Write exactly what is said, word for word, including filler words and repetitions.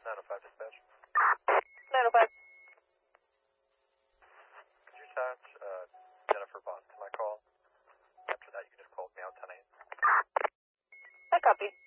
nine oh five dispatch. nine oh five. Could you attach uh, Jennifer Bond to my call? After that, you can just call me out ten eight. I copy.